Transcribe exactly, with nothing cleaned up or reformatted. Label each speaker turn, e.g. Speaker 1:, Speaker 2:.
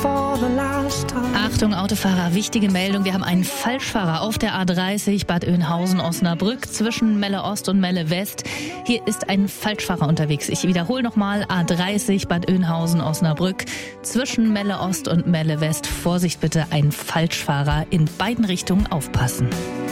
Speaker 1: for the last time.
Speaker 2: Achtung Autofahrer, wichtige Meldung, wir haben einen Falschfahrer auf der A dreißig Bad Oeynhausen-Osnabrück zwischen Melle Ost und Melle West. Hier ist ein Falschfahrer unterwegs. Ich wiederhole nochmal, A dreißig Bad Oeynhausen-Osnabrück zwischen Melle Ost und Melle West. Vorsicht bitte, ein Falschfahrer, in beiden Richtungen aufpassen.